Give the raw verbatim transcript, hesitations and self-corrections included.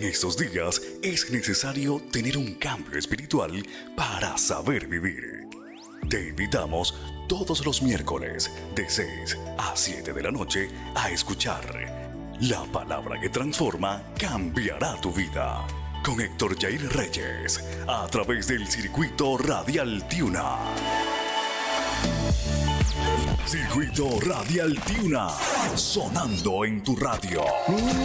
En estos días es necesario tener un cambio espiritual para saber vivir. Te invitamos todos los miércoles de seis a siete de la noche a escuchar La Palabra que Transforma Cambiará tu Vida con Héctor Jair Reyes a través del Circuito Radial Tiuna. Circuito Radial Tiuna, sonando en tu radio.